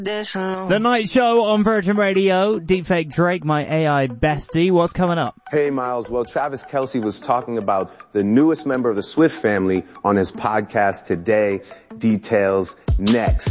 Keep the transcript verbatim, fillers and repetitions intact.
The Night Show on Virgin Radio. Deepfake Drake, my A I bestie. What's coming up? Hey, Miles. Well, Travis Kelce was talking about the newest member of the Swift family on his podcast today. Details next.